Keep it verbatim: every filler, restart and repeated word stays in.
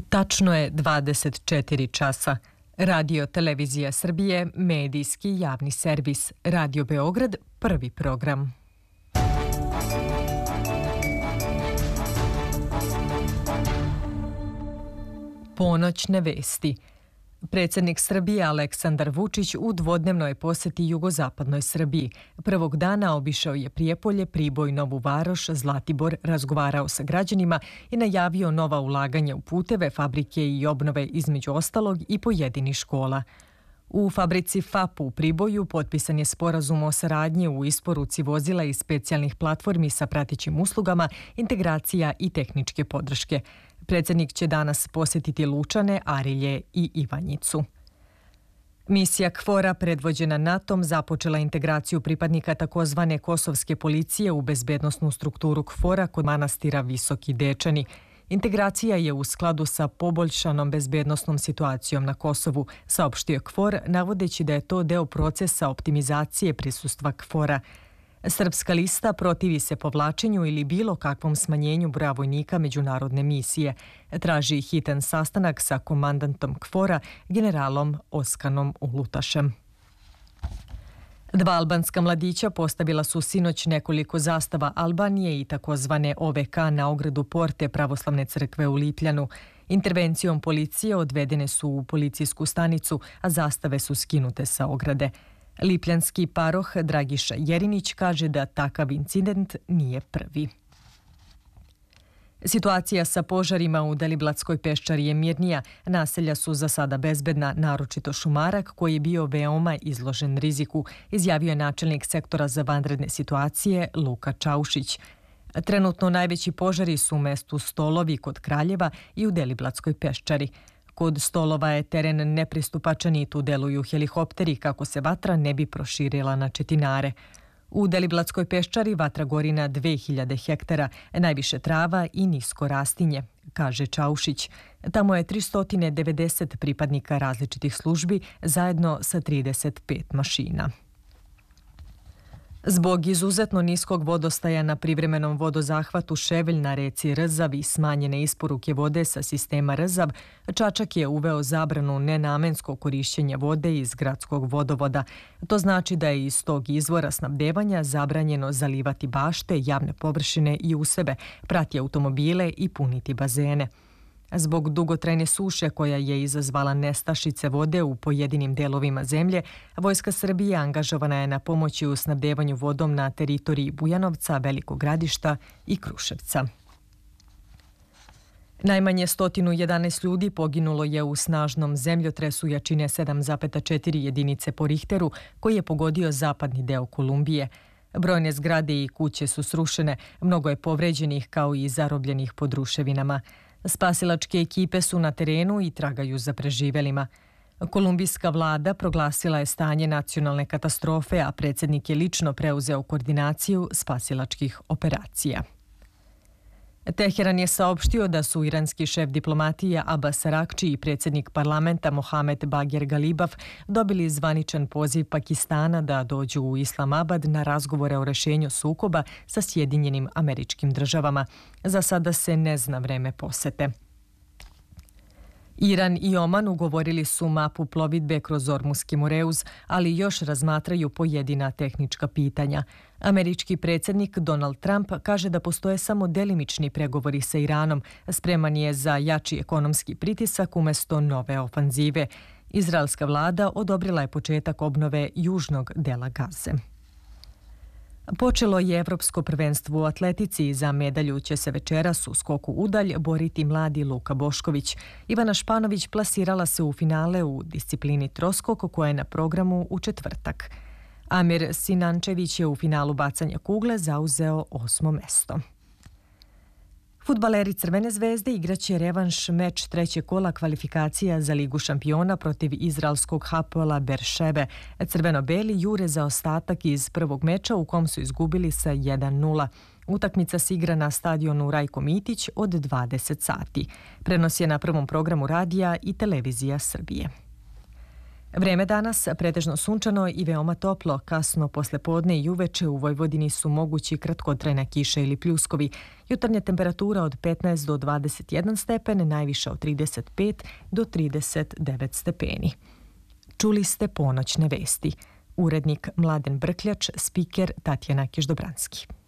Tačno je dvadeset četiri časa. Radio Televizija Srbije, medijski javni servis. Radio Beograd, prvi program. Ponoćne vesti. Predsjednik Srbije Aleksandar Vučić u dvodnevnoj posjeti jugozapadnoj Srbiji. Prvog dana obišao je Prijepolje, Priboj, Novu Varoš, Zlatibor, razgovarao sa građanima i najavio nova ulaganja u puteve, fabrike i obnove, između ostalog i pojedinih škola. U fabrici F A P u Priboju potpisan je sporazum o saradnji u isporuci vozila i specijalnih platformi sa pratećim uslugama, integracija i tehničke podrške. Predsjednik će danas posjetiti Lučane, Arilje i Ivanjicu. Misija KFOR-a predvođena NATO-om započela integraciju pripadnika takozvane kosovske policije u bezbednosnu strukturu KFOR-a kod manastira Visoki Dečani. Integracija je u skladu sa poboljšanom bezbednosnom situacijom na Kosovu, saopštio KFOR, navodeći da je to deo procesa optimizacije prisustva KFOR-a. Srpska lista protivi se povlačenju ili bilo kakvom smanjenju broja vojnika međunarodne misije. Traži hitan sastanak sa komandantom KFOR-a, generalom Oskanom Ulutašem. Dva albanska mladića postavila su sinoć nekoliko zastava Albanije i takozvane O V K na ogradu porte Pravoslavne crkve u Lipljanu. Intervencijom policije odvedene su u policijsku stanicu, a zastave su skinute sa ograde. Lipljanski paroh Dragiša Jerinić kaže da takav incident nije prvi. Situacija sa požarima u Deliblatskoj peščari je mirnija. Naselja su za sada bezbedna, naročito Šumarak, koji je bio veoma izložen riziku, izjavio je načelnik sektora za vanredne situacije Luka Čaušić. Trenutno najveći požari su u mestu Stolovi kod Kraljeva i u Deliblatskoj peščari. Kod Stolova je teren nepristupačan i tu deluju helikopteri kako se vatra ne bi proširila na Četinare. U Deliblatskoj peščari vatra gori na dve hiljade hektara, najviše trava i nisko rastinje, kaže Čaušić. Tamo je tristo devedeset pripadnika različitih službi zajedno sa trideset pet mašina. Zbog izuzetno niskog vodostaja na privremenom vodozahvatu Ševelj na reci Rzav i smanjene isporuke vode sa sistema Rzav, Čačak je uveo zabranu nenamenskog korišćenja vode iz gradskog vodovoda. To znači da je iz tog izvora snabdevanja zabranjeno zalivati bašte, javne površine i useve, prati automobile i puniti bazene. Zbog dugotrajne suše koja je izazvala nestašice vode u pojedinim delovima zemlje, Vojska Srbije angažovana je na pomoći u snabdevanju vodom na teritoriji Bujanovca, Velikog Gradišta i Kruševca. Najmanje sto jedanaest ljudi poginulo je u snažnom zemljotresu jačine sedam zarez četiri jedinice po Richteru koji je pogodio zapadni deo Kolumbije. Brojne zgrade i kuće su srušene, mnogo je povređenih kao i zarobljenih pod ruševinama. Spasilačke ekipe su na terenu i tragaju za preživelima. Kolumbijska vlada proglasila je stanje nacionalne katastrofe, a predsjednik je lično preuzeo koordinaciju spasilačkih operacija. Teheran je saopštio da su iranski šef diplomatije Abbas Arakči i predsjednik parlamenta Mohamed Bagher Ghalibaf dobili zvaničan poziv Pakistana da dođu u Islamabad na razgovore o rešenju sukoba sa Sjedinjenim Američkim Državama. Za sada se ne zna vreme posete. Iran i Oman ugovorili su mapu plovidbe kroz Ormuski Moreuz, ali još razmatraju pojedina tehnička pitanja. Američki predsjednik Donald Trump kaže da postoje samo delimični pregovori sa Iranom, spreman je za jači ekonomski pritisak umjesto nove ofanzive. Izraelska vlada odobrila je početak obnove južnog dela Gaze. Počelo je Evropsko prvenstvo u atletici i za medalju će se večeras u skoku udalj boriti mladi Luka Bošković. Ivana Španović plasirala se u finale u disciplini troskok koja je na programu u četvrtak. Amir Sinančević je u finalu bacanja kugle zauzeo osmo mesto. Fudbaleri Crvene zvezde igraće revanš meč trećeg kola kvalifikacija za Ligu šampiona protiv izraelskog Hapoela Berševe. Crveno-beli jure za ostatak iz prvog meča u kom su izgubili sa jedan nula. Utakmica se igra na stadionu Rajko Mitić od dvadeset sati. Prenos je na prvom programu radija i televizija Srbije. Vreme danas pretežno sunčano i veoma toplo. Kasno poslepodne i uveče u Vojvodini su mogući kratkotrajna kiša ili pljuskovi. Jutarnja temperatura od petnaest do dvadeset jedan stepen, najviša od trideset pet do trideset devet stepeni. Čuli ste ponoćne vesti. Urednik Mladen Brkljač, spiker Tatjana Kiždobranski.